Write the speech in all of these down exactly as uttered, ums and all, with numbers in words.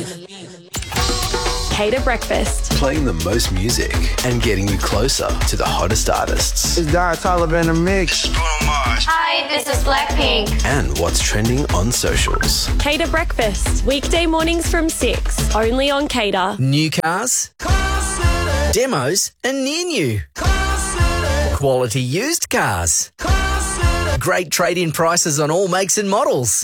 Cater Breakfast. Playing the most music and getting you closer to the hottest artists. It's Don Toliver in the mix. Hi, this is Blackpink. And what's trending on socials. Cater Breakfast. Weekday mornings from six. Only on Cater. New cars, demos and near new. Quality used cars. Great trade-in prices on all makes and models.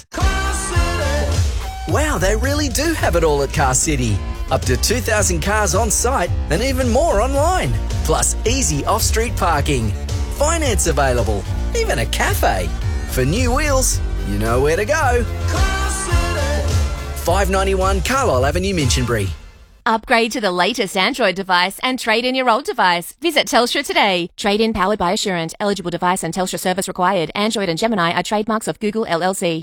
Wow, they really do have it all at Car City. Up to two thousand cars on site and even more online. Plus easy off-street parking. Finance available. Even a cafe. For new wheels, you know where to go. five ninety-one Carlisle Avenue, Minchinbury. Upgrade to the latest Android device and trade in your old device. Visit Telstra today. Trade in powered by Assurant. Eligible device and Telstra service required. Android and Gemini are trademarks of Google L L C.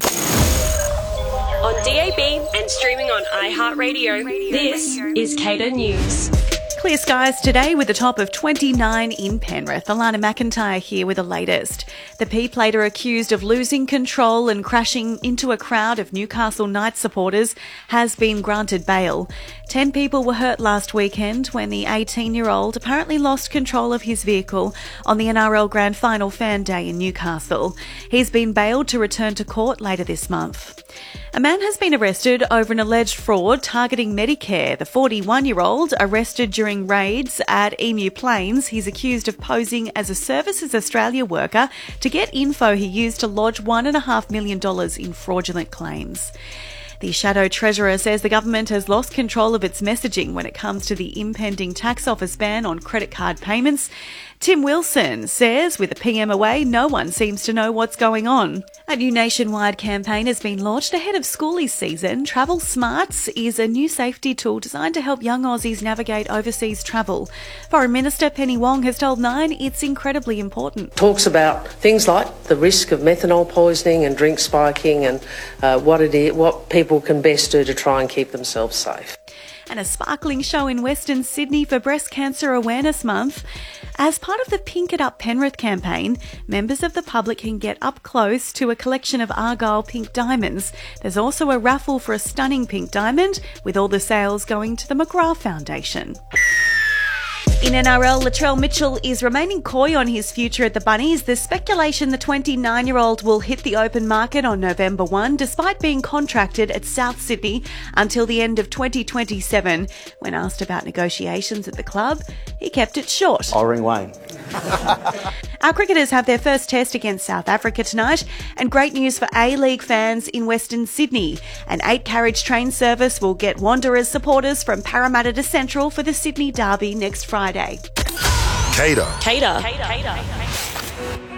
On D A B and streaming on iHeartRadio, this is Cater News. Clear skies today with a top of twenty-nine in Penrith. Alana McIntyre here with the latest. The P-plater accused of losing control and crashing into a crowd of Newcastle Knights supporters has been granted bail. Ten people were hurt last weekend when the eighteen-year-old apparently lost control of his vehicle on the N R L Grand Final Fan Day in Newcastle. He's been bailed to return to court later this month. A man has been arrested over an alleged fraud targeting Medicare. The forty-one-year-old, arrested during raids at Emu Plains, he's accused of posing as a Services Australia worker to get info he used to lodge one point five million dollars in fraudulent claims. The Shadow Treasurer says the government has lost control of its messaging when it comes to the impending tax office ban on credit card payments. Tim Wilson says with the P M away, no one seems to know what's going on. A new nationwide campaign has been launched ahead of schoolies season. Travel Smarts is a new safety tool designed to help young Aussies navigate overseas travel. Foreign Minister Penny Wong has told Nine it's incredibly important. Talks about things like the risk of methanol poisoning and drink spiking and uh, what it is, what people can best do to try and keep themselves safe. And a sparkling show in Western Sydney for Breast Cancer Awareness Month. As part of the Pink It Up Penrith campaign, members of the public can get up close to a collection of Argyle pink diamonds. There's also a raffle for a stunning pink diamond, with all the sales going to the McGrath Foundation. In N R L, Latrell Mitchell is remaining coy on his future at the Bunnies. There's speculation the twenty-nine-year-old will hit the open market on November first, despite being contracted at South Sydney until the end of twenty twenty-seven. When asked about negotiations at the club, he kept it short. I'll ring Wayne. Our cricketers have their first test against South Africa tonight, and great news for A-League fans in Western Sydney. An eight-carriage train service will get Wanderers supporters from Parramatta to Central for the Sydney Derby next Friday. Cater. Cater. Cater. Cater.